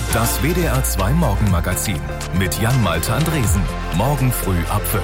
Das WDR 2 Morgenmagazin mit Jan-Malte Andresen. Morgen früh ab 5.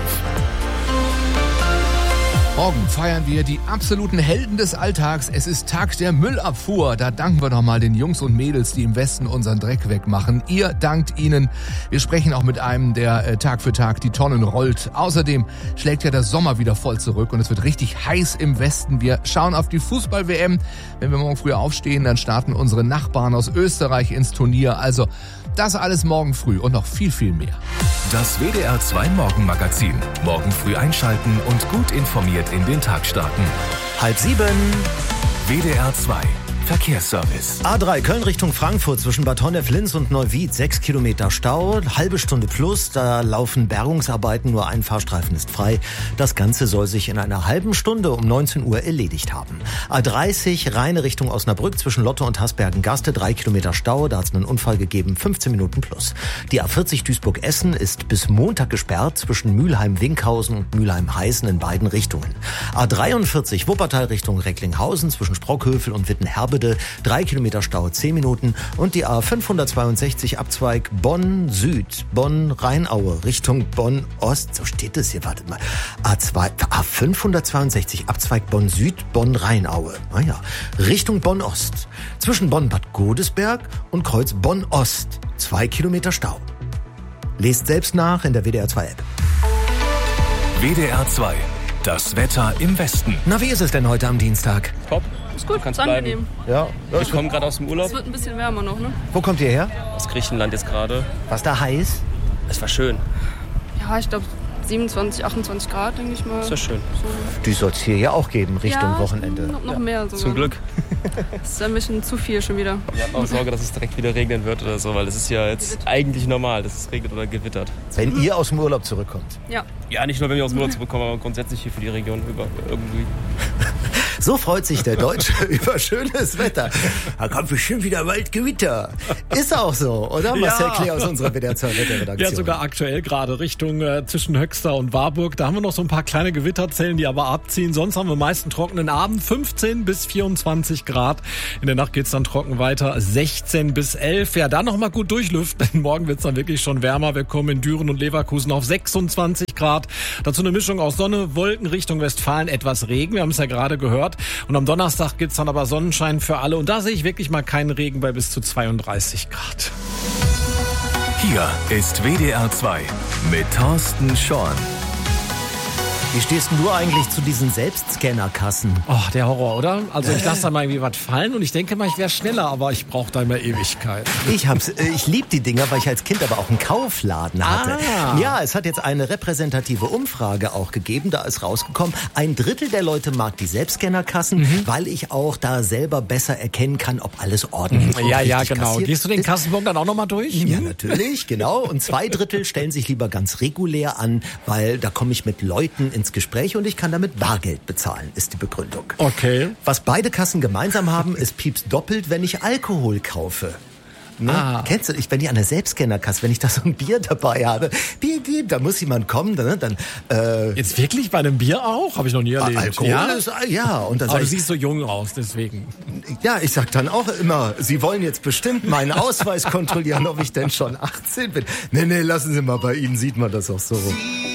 Morgen feiern wir die absoluten Helden des Alltags. Es ist Tag der Müllabfuhr. Da danken wir nochmal den Jungs und Mädels, die im Westen unseren Dreck wegmachen. Ihr dankt ihnen. Wir sprechen auch mit einem, der Tag für Tag die Tonnen rollt. Außerdem schlägt ja der Sommer wieder voll zurück und es wird richtig heiß im Westen. Wir schauen auf die Fußball-WM. Wenn wir morgen früh aufstehen, dann starten unsere Nachbarn aus Österreich ins Turnier. Also das alles morgen früh und noch viel, viel mehr. Das WDR 2 Morgenmagazin. Morgen früh einschalten und gut informiert in den Tag starten. 6:30. WDR 2 Verkehrsservice. A3 Köln Richtung Frankfurt zwischen Bad Honnef-Linz und Neuwied. 6 Kilometer Stau, halbe Stunde plus. Da laufen Bergungsarbeiten, nur ein Fahrstreifen ist frei. Das Ganze soll sich in einer halben Stunde um 19 Uhr erledigt haben. A30 Rheine Richtung Osnabrück zwischen Lotte und Hasbergen-Gaste. 3 Kilometer Stau, da hat es einen Unfall gegeben. 15 Minuten plus. Die A40 Duisburg-Essen ist bis Montag gesperrt zwischen Mülheim-Winkhausen und Mülheim-Heißen in beiden Richtungen. A43 Wuppertal Richtung Recklinghausen zwischen Sprockhövel und Wittenherbede. 3 Kilometer Stau, 10 Minuten. Und die A562 Abzweig Bonn-Süd, Bonn-Rheinaue Richtung Bonn-Ost. So steht es hier, wartet mal. A562 Abzweig Bonn-Süd, Bonn-Rheinaue. Naja, Richtung Bonn-Ost. Zwischen Bonn-Bad Godesberg und Kreuz Bonn-Ost. 2 Kilometer Stau. Lest selbst nach in der WDR 2 App. WDR 2. Das Wetter im Westen. Na, wie ist es denn heute am Dienstag? Top. Ist gut, Kannst ist angenehm. Ja. Ich komme gerade aus dem Urlaub. Es wird ein bisschen wärmer noch, ne? Wo kommt ihr her? Aus Griechenland jetzt gerade. Was da heiß? Es war schön. Ja, ich glaube 27, 28 Grad, denke ich mal. Es war schön. So. Die soll es hier ja auch geben, Richtung Wochenende. Noch mehr sogar. Zum Glück. Das ist ein bisschen zu viel schon wieder. Wir haben auch Sorge, dass es direkt wieder regnen wird oder so, weil es ist ja jetzt eigentlich normal, dass es regnet oder gewittert. Wenn ihr aus dem Urlaub zurückkommt. Ja. Ja, nicht nur, wenn wir aus dem Urlaub zurückkommen, aber grundsätzlich hier für die Region irgendwie. So freut sich der Deutsche über schönes Wetter. Da kommt bestimmt wieder bald Gewitter. Ist auch so, oder? Marcel Klee aus unserer WDR 2 Wetterredaktion. Ja, sogar aktuell gerade Richtung zwischen Höxter und Warburg. Da haben wir noch so ein paar kleine Gewitterzellen, die aber abziehen. Sonst haben wir meist einen trockenen Abend, 15 bis 24 Grad. In der Nacht geht's dann trocken weiter, 16 bis 11. Ja, da noch mal gut durchlüften, denn morgen wird's dann wirklich schon wärmer. Wir kommen in Düren und Leverkusen auf 26 Grad. Dazu eine Mischung aus Sonne, Wolken Richtung Westfalen, etwas Regen. Wir haben es ja gerade gehört. Und am Donnerstag gibt's dann aber Sonnenschein für alle. Und da sehe ich wirklich mal keinen Regen bei bis zu 32 Grad. Hier ist WDR 2 mit Thorsten Schorn. Wie stehst denn du eigentlich zu diesen Selbstscannerkassen? Oh, der Horror, oder? Also ich lasse da mal irgendwie was fallen und ich denke mal, ich wäre schneller, aber ich brauche da immer Ewigkeit. Ich liebe die Dinger, weil ich als Kind aber auch einen Kaufladen hatte. Ah. Ja, es hat jetzt eine repräsentative Umfrage auch gegeben, da ist rausgekommen, 1/3 der Leute mag die Selbstscannerkassen, weil ich auch da selber besser erkennen kann, ob alles ordentlich und Ja, richtig genau. kassiert Gehst du den ist. Kassenbon dann auch nochmal durch? Ja, natürlich, genau. Und 2/3 stellen sich lieber ganz regulär an, weil da komme ich mit Leuten ins Gespräch und ich kann damit Bargeld bezahlen, ist die Begründung. Okay. Was beide Kassen gemeinsam haben, es piepst doppelt, wenn ich Alkohol kaufe. Ne? Kennst du, wenn ich an der Selbstscannerkasse, wenn ich da so ein Bier dabei habe, Bier, da muss jemand kommen, dann Jetzt wirklich bei einem Bier auch? Habe ich noch nie erlebt. Alkohol Ja? ist, ja. Und dann Aber sag du ich, siehst so jung aus, deswegen. ja, ich sag dann auch immer, Sie wollen jetzt bestimmt meinen Ausweis kontrollieren, ob ich denn schon 18 bin. Nee, lassen Sie mal, bei Ihnen sieht man das auch so.